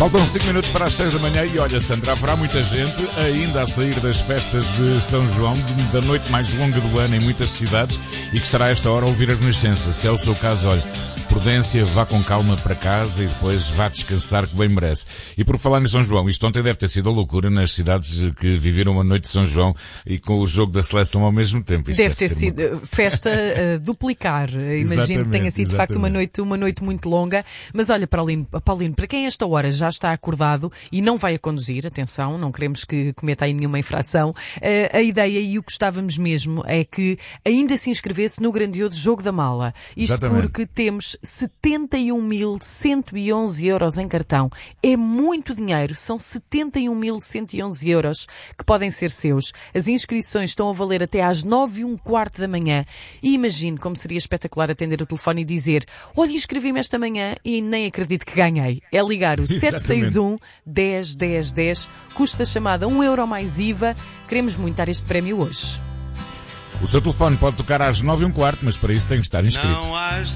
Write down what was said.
Faltam 5 minutos para as 6 da manhã e olha, Sandra, haverá muita gente ainda a sair das festas de São João, da noite mais longa do ano em muitas cidades, e que estará a esta hora a ouvir a Renascença. Se é o seu caso, olha, prudência, vá com calma para casa e depois vá descansar, que bem merece. E por falar em São João, isto ontem deve ter sido a loucura nas cidades que viveram a noite de São João e com o jogo da seleção ao mesmo tempo. Isto deve ter sido festa a duplicar. Imagino que tenha sido de facto uma noite muito longa. Mas olha, Paulino, para quem a esta hora já está acordado e não vai a conduzir, atenção, não queremos que cometa aí nenhuma infração, a ideia e o que gostávamos mesmo é que ainda se inscrevesse no grandioso Jogo da Mala. Isto porque temos 71.111 euros em cartão. É muito dinheiro, são 71.111 euros que podem ser seus. As inscrições estão a valer até às 9h15 da manhã. E imagine como seria espetacular atender o telefone e dizer: olha, inscrevi-me esta manhã e nem acredito que ganhei. É ligar o 761 10 10 10, custa a chamada €1 mais IVA. Queremos muito dar este prémio hoje. O seu telefone pode tocar às 9h15, mas para isso tem que estar inscrito.